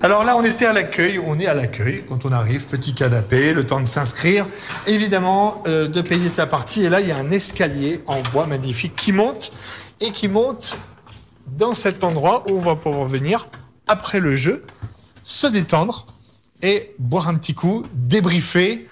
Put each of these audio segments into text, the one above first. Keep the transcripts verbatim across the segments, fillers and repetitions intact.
Alors là, on était à l'accueil, on est à l'accueil quand on arrive, petit canapé, le temps de s'inscrire, évidemment euh, de payer sa partie. Et là, il y a un escalier en bois magnifique qui monte et qui monte dans cet endroit où on va pouvoir venir, après le jeu, se détendre et boire un petit coup, débriefer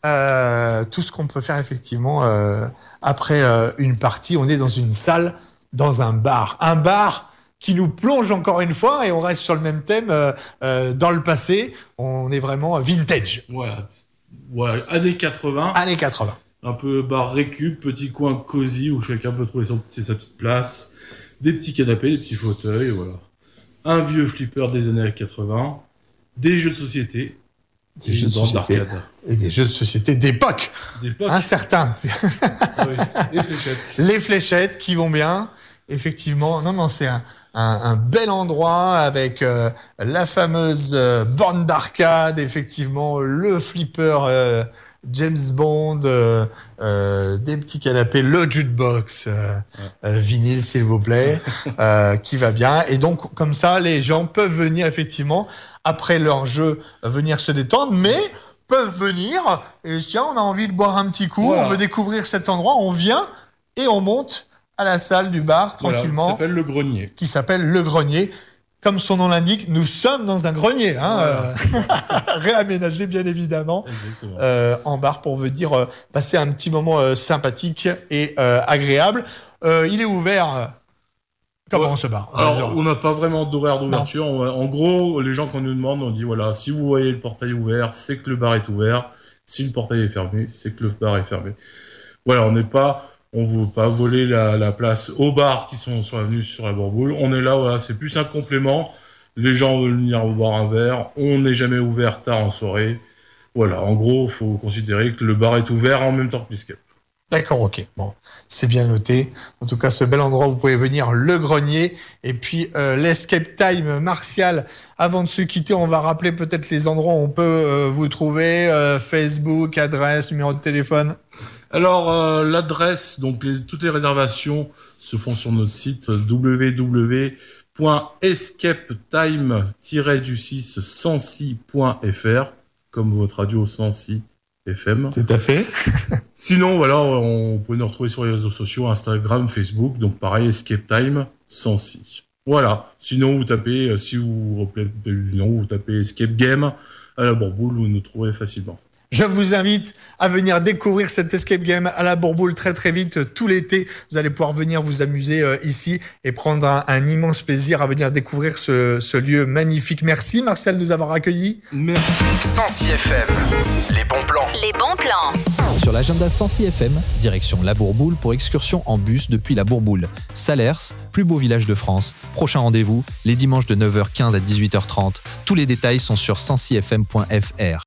euh, tout ce qu'on peut faire effectivement euh, après euh, une partie. On est dans une salle, dans un bar. Un bar qui nous plonge encore une fois, et on reste sur le même thème euh, euh, dans le passé. On est vraiment vintage. Voilà, ouais, années quatre-vingts. Années quatre-vingts. Un peu bar récup, petit coin cosy où chacun peut trouver son, sa petite place. Des petits canapés, des petits fauteuils, voilà. Un vieux flipper des années quatre-vingts. Des jeux de société. Des jeux de société. Et des jeux de société d'époque. D'époque. Un certain. Ah oui, les fléchettes. Les fléchettes qui vont bien. Effectivement, non, non, c'est un, un, un bel endroit avec euh, la fameuse euh, borne d'arcade, effectivement, le flipper euh, James Bond, euh, euh, des petits canapés, le jukebox euh, ouais. euh, vinyle, s'il vous plaît, euh, qui va bien. Et donc, comme ça, les gens peuvent venir, effectivement, après leur jeu, venir se détendre, mais peuvent venir, et tiens, on a envie de boire un petit coup, voilà. On veut découvrir cet endroit, on vient et on monte à la salle du bar, tranquillement. Voilà, qui s'appelle le Grenier. Qui s'appelle le Grenier. Comme son nom l'indique, nous sommes dans un grenier, hein, voilà. euh, réaménagé bien évidemment, euh, en bar pour venir euh, passer un petit moment euh, sympathique et euh, agréable. Euh, il est ouvert. Euh, comment ouais. ce bar Alors, genre. On n'a pas vraiment d'horaire d'ouverture. On, en gros, les gens qu'on nous demandent, on dit voilà, si vous voyez le portail ouvert, c'est que le bar est ouvert. Si le portail est fermé, c'est que le bar est fermé. Voilà, on n'est pas. On ne veut pas voler la, la place aux bars qui sont sur l'avenue sur la Bourboule. On est là, voilà, c'est plus un complément. Les gens veulent venir boire un verre. On n'est jamais ouvert tard en soirée. Voilà, en gros, il faut considérer que le bar est ouvert en même temps que l'escape. D'accord, ok. Bon, c'est bien noté. En tout cas, ce bel endroit où vous pouvez venir, le Grenier. Et puis, euh, l'Escape Time, Martial. Avant de se quitter, on va rappeler peut-être les endroits où on peut euh, vous trouver. Euh, Facebook, adresse, numéro de téléphone. Alors, euh, l'adresse, donc les, toutes les réservations se font sur notre site w w w point escape time du six cent six point f r, comme votre radio cent six F M. Tout à fait. Sinon, voilà, on peut nous retrouver sur les réseaux sociaux, Instagram, Facebook, donc pareil, Escape Time cent six. Voilà. Sinon, vous tapez, si vous rappelez du nom, vous tapez Escape Game à la Bourboule, vous nous trouverez facilement. Je vous invite à venir découvrir cet escape game à la Bourboule très très vite tout l'été. Vous allez pouvoir venir vous amuser euh, ici et prendre un, un immense plaisir à venir découvrir ce, ce lieu magnifique. Merci Martial de nous avoir accueillis. Merci. cent six F M, les bons plans. Les bons plans. Sur l'agenda cent six F M, direction la Bourboule pour excursion en bus depuis la Bourboule. Salers, plus beau village de France. Prochain rendez-vous, les dimanches de neuf heures quinze à dix-huit heures trente. Tous les détails sont sur cent six f m point f r.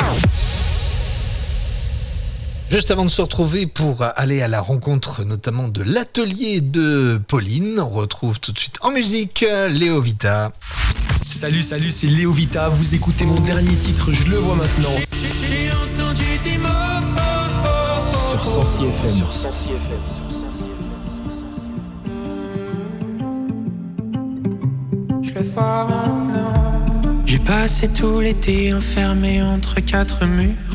Juste avant de se retrouver pour aller à la rencontre notamment de l'atelier de Pauline, on retrouve tout de suite en musique Léo Vita. Salut, salut, c'est Léo Vita. Vous écoutez mon dernier titre, je le vois maintenant. J'ai entendu des mots oh, oh, sur cent six F M. Sur cent six F M. Je le vois maintenant. J'ai passé tout l'été enfermé entre quatre murs.